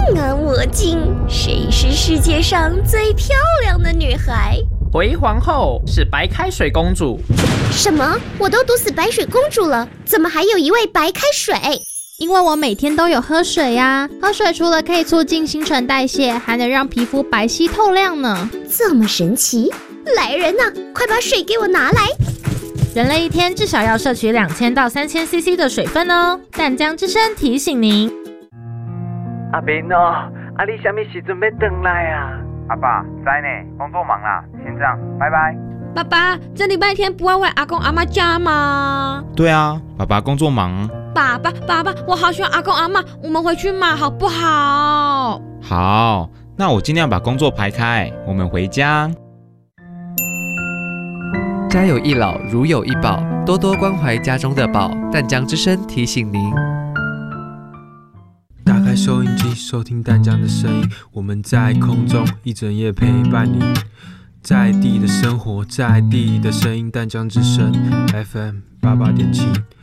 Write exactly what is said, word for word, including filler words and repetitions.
啊我敬，谁是世界上最漂亮的女孩？ 回皇后是白开水公主。 什么？我都毒死白水公主了，怎么还有一位白开水？ 因为我每天都有喝水呀、啊，喝水除了可以促进新陈代谢，还能让皮肤白皙透亮呢。 这么神奇！来人啊，快把水给我拿来！ 人类一天至少要摄取两千到三千 C C 的水分哦。淡江之声提醒您。 阿明哦，啊你什么时阵要回来啊？ 阿爸，知呢，工作忙啦，先这样，拜拜。 爸爸，这礼拜天不要回阿公阿妈家吗？ 对啊，爸爸工作忙。 爸爸，爸爸，我好喜欢阿公阿妈，我们回去嘛，好不好？ 好，那我尽量把工作排开，我们回家。 家有一老，如有一宝，多多关怀家中的宝。淡江之声提醒您。 打开收音机，收听淡江的声音，我们在空中一整夜陪伴你，在地的生活，在地的声音，淡江之声 F M 八八点七。